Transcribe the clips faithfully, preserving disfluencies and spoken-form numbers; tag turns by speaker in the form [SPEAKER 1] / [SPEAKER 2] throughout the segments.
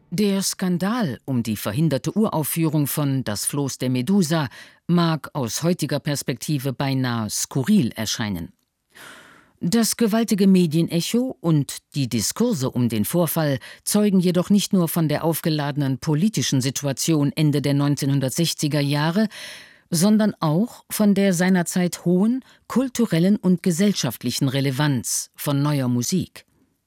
[SPEAKER 1] Der Skandal um die verhinderte Uraufführung von Das Floß der Medusa mag aus heutiger Perspektive beinahe skurril erscheinen. Das gewaltige Medienecho und die Diskurse um den Vorfall zeugen jedoch nicht nur von der aufgeladenen politischen Situation Ende der neunzehnhundertsechziger Jahre, sondern auch von der seinerzeit hohen kulturellen und gesellschaftlichen Relevanz von neuer Musik.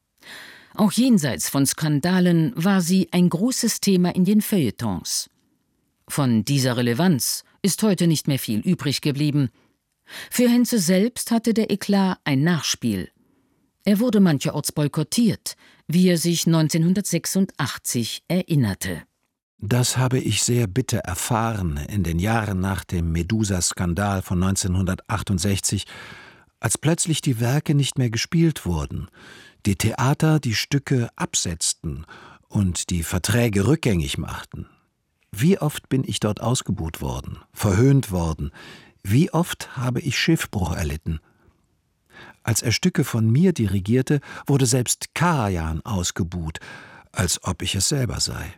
[SPEAKER 1] Auch jenseits von Skandalen war sie ein großes Thema in den Feuilletons. Von dieser Relevanz ist heute nicht mehr viel übrig geblieben. Für Henze selbst hatte der Eklat ein Nachspiel. Er wurde mancherorts boykottiert, wie er sich neunzehnhundertsechsundachtzig erinnerte.
[SPEAKER 2] Das habe ich sehr bitter erfahren in den Jahren nach dem Medusa-Skandal von neunzehnhundertachtundsechzig, als plötzlich die Werke nicht mehr gespielt wurden, die Theater die Stücke absetzten und die Verträge rückgängig machten. Wie oft bin ich dort ausgebuht worden, verhöhnt worden, wie oft habe ich Schiffbruch erlitten. Als er Stücke von mir dirigierte, wurde selbst Karajan ausgebuht, als ob ich es selber sei.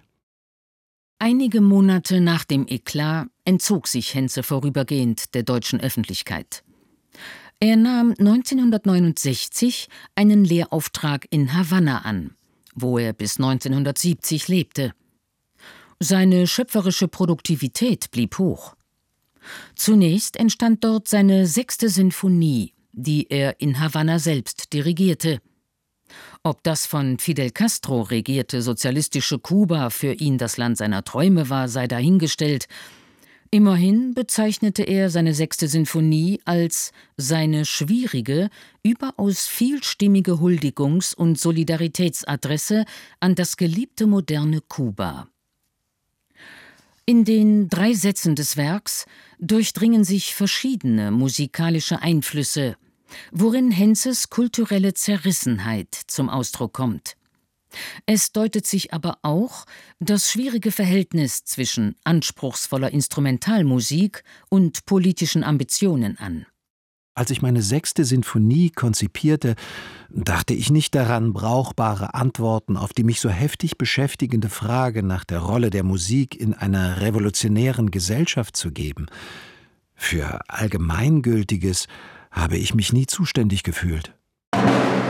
[SPEAKER 1] Einige Monate nach dem Eklat entzog sich Henze vorübergehend der deutschen Öffentlichkeit. Er nahm neunzehnhundertneunundsechzig einen Lehrauftrag in Havanna an, wo er bis neunzehnhundertsiebzig lebte. Seine schöpferische Produktivität blieb hoch. Zunächst entstand dort seine sechste Sinfonie, die er in Havanna selbst dirigierte. Ob das von Fidel Castro regierte sozialistische Kuba für ihn das Land seiner Träume war, sei dahingestellt. Immerhin bezeichnete er seine sechste Sinfonie als seine schwierige, überaus vielstimmige Huldigungs- und Solidaritätsadresse an das geliebte moderne Kuba. In den drei Sätzen des Werks durchdringen sich verschiedene musikalische Einflüsse, worin Henzes kulturelle Zerrissenheit zum Ausdruck kommt. Es deutet sich aber auch das schwierige Verhältnis zwischen anspruchsvoller Instrumentalmusik und politischen Ambitionen an.
[SPEAKER 2] Als ich meine sechste Sinfonie konzipierte, dachte ich nicht daran, brauchbare Antworten auf die mich so heftig beschäftigende Frage nach der Rolle der Musik in einer revolutionären Gesellschaft zu geben. Für Allgemeingültiges habe ich mich nie zuständig gefühlt.